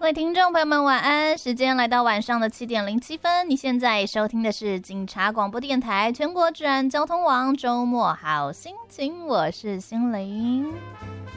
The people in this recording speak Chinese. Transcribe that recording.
各位听众朋友们晚安，时间来到晚上的7:07，你现在收听的是警察广播电台全国治安交通网周末好心情，我是心灵。